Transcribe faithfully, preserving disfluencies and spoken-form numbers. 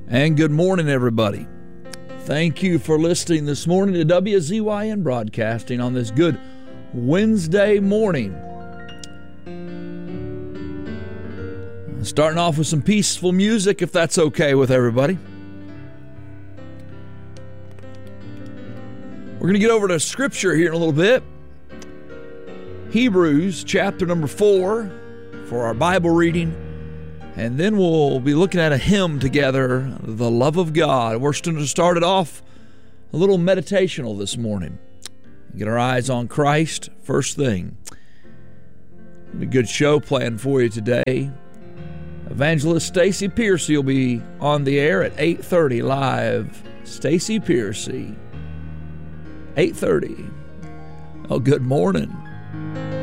And good morning, everybody. Thank you for listening this morning to W Z Y N Broadcasting on this good Wednesday morning. Starting off with some peaceful music, if that's okay with everybody. We're going to get over to Scripture here in a little bit. Hebrews chapter number four for our Bible reading. And then we'll be looking at a hymn together, The Love of God. We're going to start it off a little meditational this morning. Get our eyes on Christ first thing. A good show planned for you today. Evangelist Stacy Piercy will be on the air at eight thirty live. Stacy Piercy, eight thirty. Oh, good morning.